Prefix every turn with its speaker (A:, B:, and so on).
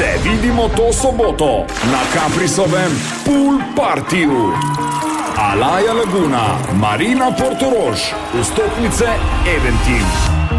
A: Se vidimo to soboto na Caprisovem Pool Partiju. Alaja Laguna, Marina Portorož, vstopnice Eventim.